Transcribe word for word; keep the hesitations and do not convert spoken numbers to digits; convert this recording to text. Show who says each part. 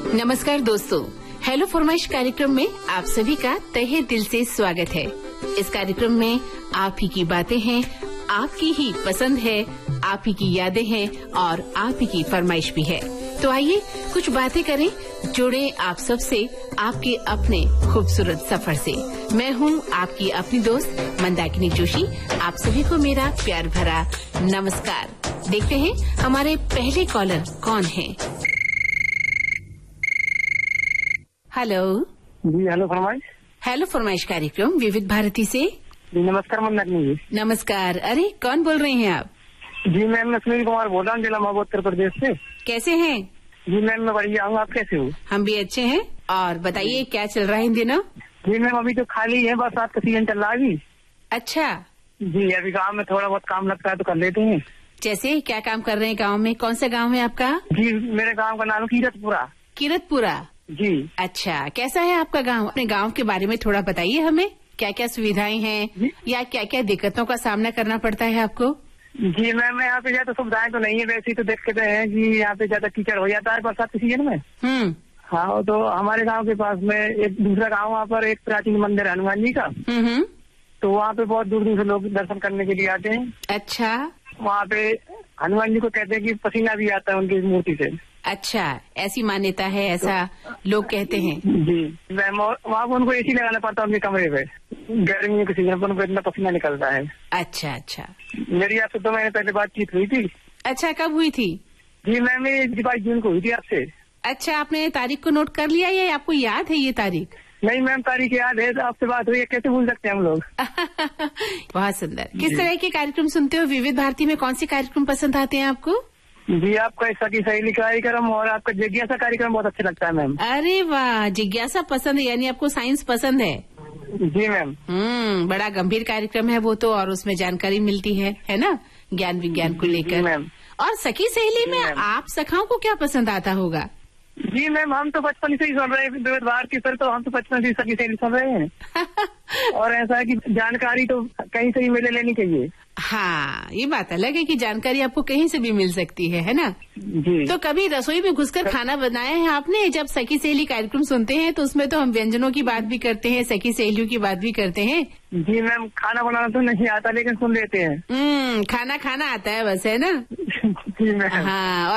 Speaker 1: नमस्कार दोस्तों, हेलो फरमाइश कार्यक्रम में आप सभी का तहे दिल से स्वागत है। इस कार्यक्रम में आप ही की बातें हैं, आपकी ही पसंद है, आप ही की यादें हैं और आप ही की फरमाइश भी है। तो आइए कुछ बातें करें, जुड़े आप सबसे आपके अपने खूबसूरत सफर से। मैं हूं आपकी अपनी दोस्त मंदाकिनी जोशी। आप सभी को मेरा प्यार भरा नमस्कार। देखते हैं हमारे पहले कॉलर कौन है। हेलो
Speaker 2: जी, हेलो फरमाइश।
Speaker 1: हेलो फरमाइश कार्यक्रम विविध भारती से।
Speaker 2: जी नमस्कार मंदाकिनी जी।
Speaker 1: नमस्कार। अरे कौन बोल रहे हैं आप?
Speaker 2: जी मैम, मैं सुनील कुमार बोल रहा हूँ, जिला महोबा उत्तर प्रदेश से।
Speaker 1: कैसे हैं?
Speaker 2: जी मैम, मैं बढ़िया हूँ, आप कैसे हो?
Speaker 1: हम भी अच्छे हैं। और बताइए क्या चल रहा है इन दिनों?
Speaker 2: जी मैम, अभी तो खाली है, बरसात का सीजन चल रहा है अभी।
Speaker 1: अच्छा
Speaker 2: जी, अभी गांव में थोड़ा बहुत काम लगता है तो कर लेते हैं।
Speaker 1: जैसे क्या काम कर रहे हैं गांव में? कौन सा गांव है आपका?
Speaker 2: जी, मेरे गांव का नाम कीरतपुरा।
Speaker 1: कीरतपुरा।
Speaker 2: जी।
Speaker 1: अच्छा, कैसा है आपका गांव? अपने गांव के बारे में थोड़ा बताइए हमें। क्या क्या सुविधाएं हैं
Speaker 2: जी?
Speaker 1: या क्या क्या दिक्कतों का सामना करना पड़ता है आपको?
Speaker 2: जी मैम, यहाँ पे ज्यादा सुविधाएं तो नहीं है, वैसे ही तो देखते हैं कि यहाँ पे ज्यादा कीचड़ हो जाता है बरसात के सीजन में।
Speaker 1: हम्म
Speaker 2: हाँ, तो हमारे गांव के पास में एक दूसरा गांव, वहाँ पर एक प्राचीन मंदिर है हनुमान जी का।
Speaker 1: हम्म
Speaker 2: तो वहाँ पे बहुत दूर दूर से लोग दर्शन करने के लिए आते हैं।
Speaker 1: अच्छा
Speaker 2: वहाँ पे हनुमान जी को कहते हैं कि पसीना भी आता है उनकी मूर्ति से।
Speaker 1: अच्छा, ऐसी मान्यता है, ऐसा लोग कहते हैं।
Speaker 2: जी मैम, वहाँ पे उनको एसी लगाना पड़ता है उनके कमरे पे, गर्मी के सीजन पर उनको इतना पसीना निकलता है।
Speaker 1: अच्छा अच्छा।
Speaker 2: मेरी आपसे दो महीने पहले बातचीत हुई थी।
Speaker 1: अच्छा, कब हुई थी?
Speaker 2: जी मैम, ये बाईस जून को हुई थी आपसे।
Speaker 1: अच्छा, आपने तारीख को नोट कर लिया या आपको याद है ये तारीख?
Speaker 2: नहीं मैम, तारीख याद है, तो आपसे बात हुई है, कैसे भूल सकते हैं हम लोग।
Speaker 1: बहुत सुंदर। किस तरह के कार्यक्रम सुनते हो? विविध भारती में कौन से कार्यक्रम पसंद आते हैं आपको?
Speaker 2: जी, आपका सखी सहेली कार्यक्रम और आपका जिज्ञासा कार्यक्रम बहुत अच्छा लगता है मैम।
Speaker 1: अरे वाह, जिज्ञासा पसंद है, यानी आपको साइंस पसंद है।
Speaker 2: जी मैम।
Speaker 1: हम्म बड़ा गंभीर कार्यक्रम है वो तो, और उसमें जानकारी मिलती है है ना, ज्ञान विज्ञान को लेकर।
Speaker 2: मैम।
Speaker 1: और सखी सहेली में आप सखाओं को क्या पसंद आता होगा?
Speaker 2: जी मैम, हम तो बचपन से ही सुन रहे हैं विविध भारती पर, तो हम तो बचपन से ही सखी सहेली सुन रहे हैं। और ऐसा है कि जानकारी तो कहीं से ही मिले लेनी चाहिए।
Speaker 1: हाँ, ये बात अलग है कि जानकारी आपको कहीं से भी मिल सकती है है ना।
Speaker 2: जी।
Speaker 1: तो कभी रसोई में घुसकर खाना बनाया है आपने? जब सखी सहेली कार्यक्रम सुनते हैं तो उसमें तो हम व्यंजनों की बात भी करते हैं, सखी सहेलियों की बात भी करते हैं।
Speaker 2: जी मैम, खाना बनाना तो नहीं आता लेकिन सुन लेते हैं।
Speaker 1: हम्म खाना खाना आता है बस, है ना।
Speaker 2: जी मैम।
Speaker 1: हाँ।